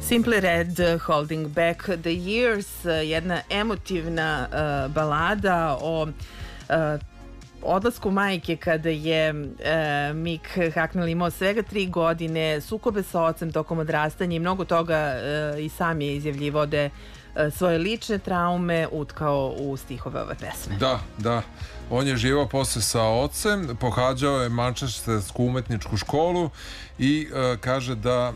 Simply Red, Holding Back the Years, jedna emotivna balada o odlasku majke kada je Mick Hucknall imao svega 3 godine, sukobe sa ocem tokom odrastanja i mnogo toga i sam je izjavljivao da je svoje lične traume utkao u stihove ove pesme. Da. On je živao posle sa ocem, pohađao je Manchestersku umetničku školu i kaže da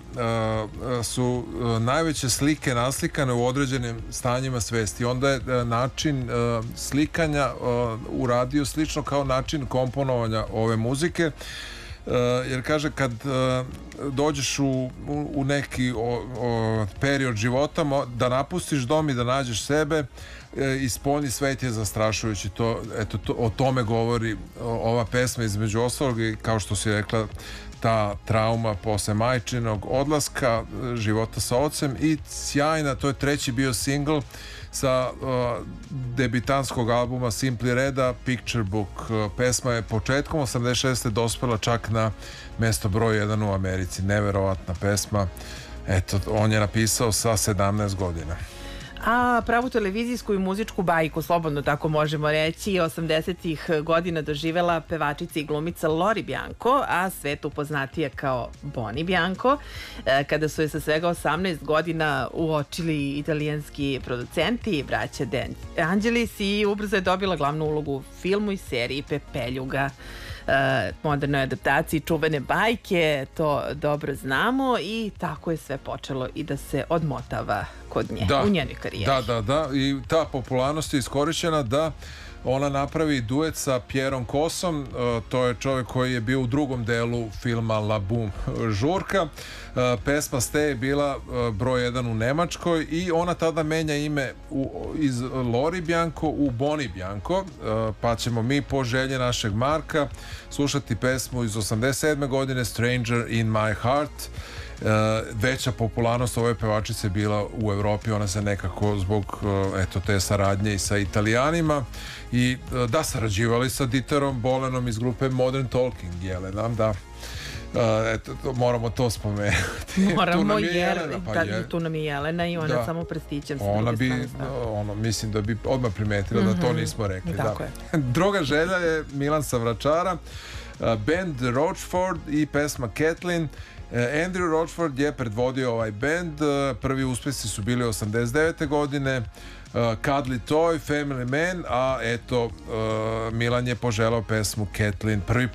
su najveće slike naslikane u određenim stanjima svesti. Onda je način slikanja uradio slično kao način komponovanja ove muzike, jer kaže kad dođeš u neki period života da napustiš dom i da nađeš sebe, ispolni svet je zastrašujući. O tome govori ova pesma između ostalog, i kao što si rekla, ta trauma posle majčinog odlaska, života sa ocem, i sjajna, to je treći bio singl sa debitanskog albuma Simply Reda, Picture Book. Pesma je početkom 86. dospela čak na mesto broj 1 u Americi. Neverovatna pesma. Eto, on je napisao sa 17 godina. A pravu televizijsku i muzičku bajku, slobodno tako možemo reći, 80-ih godina doživela pevačica i glumica Lori Bianco, a svetu poznatija kao Boni Bianco, kada su je sa svega 18 godina uočili italijanski producenti, braća De Angelis, i ubrzo je dobila glavnu ulogu u filmu i seriji Pepeljuga, modernoj adaptaciji čuvene bajke. To dobro znamo i tako je sve počelo i da se odmotava kod nje, u njenoj karijeri. Da, i ta popularnost je iskorišćena da ona napravi duet sa Pierom Cossom. To je čovjek koji je bio u drugom delu filma La Boom žurka. Pesma Ste je bila broj 1 u Nemačkoj i ona tada menja ime iz Lori Bianco u Boni Bianco, pa ćemo mi po želji našeg Marka slušati pesmu iz 87. godine, Stranger in My Heart. Veća popularnost ove pevačice bila u Evropi, ona se nekako zbog te saradnje i sa Italijanima i sarađivali sa Dieterom Bohlenom iz grupe Modern Talking, da. Moramo to spomenuti. Moramo, tu nam je Jelena i ona samo prstićem sa druge strane. Mislim da bi odmah primetila da to nismo rekli. Druga želja je Milan sa Vračara, band Rochford i pesma Kathleen. Andrew Rochford je predvodio ovaj band. Prvi uspesi su bili 89. godine, Cuddly Toy, Family Man, a Milan je poželao pesmu Kathleen. Prvi